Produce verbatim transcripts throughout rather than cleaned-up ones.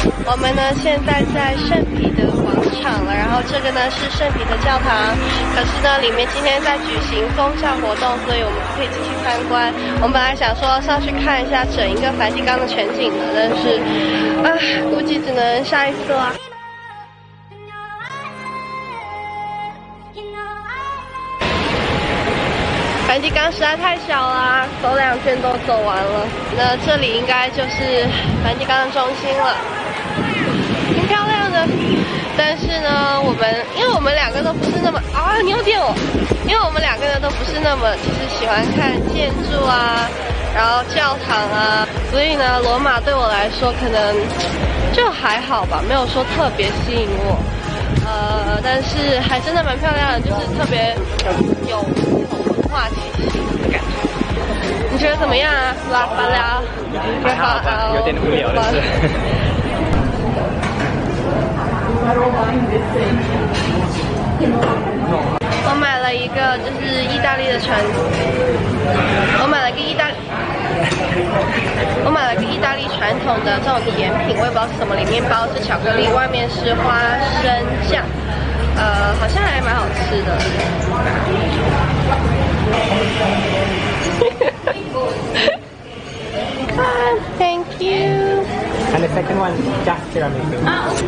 我们呢现在在圣彼得广场了，然后这个呢是圣彼得教堂，可是呢里面今天在举行宗教活动，所以我们不可以进去参观。我们本来想说上去看一下整一个梵蒂冈的全景的，但是啊，估计只能下一次啦。梵蒂冈实在太小啦，走两圈都走完了。那这里应该就是梵蒂冈的中心了，挺漂亮的。但是呢，我们因为我们两个都不是那么啊，你要电我，因为我们两个人都不是那么就是喜欢看建筑啊，然后教堂啊，所以呢，罗马对我来说可能就还好吧，没有说特别吸引我。呃，但是还真的蛮漂亮的，就是特别有文化气息的感觉。你觉得怎么样啊？拉巴拉， 还好吧，有点无聊的是。 我买了一个就是意大利的传，我买了一个意大利，我买了一个意大利传统的这种甜品，我也不知道是什么，里面包是巧克力，外面是花生酱，呃，好像还蛮好吃的。啊 ，Thank you. And the second one, just tiramisu.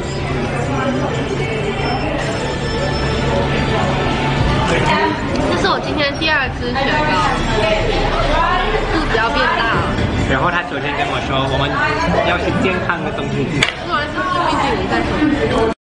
这是我今天第二支雪糕，肚子要变大了。 然后他昨天跟我说，我们要吃健康的东西。 突然是吃冰淇淋在手。